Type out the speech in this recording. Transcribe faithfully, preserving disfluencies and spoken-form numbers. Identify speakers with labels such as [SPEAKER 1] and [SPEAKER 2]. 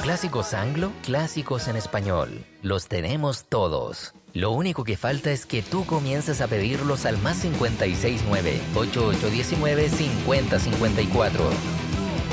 [SPEAKER 1] clásicos anglo, clásicos en español. Los tenemos todos. Lo único que falta es que tú comiences a pedirlos al más cincuenta y seis nueve, ochenta y ocho diecinueve, cincuenta cincuenta y cuatro.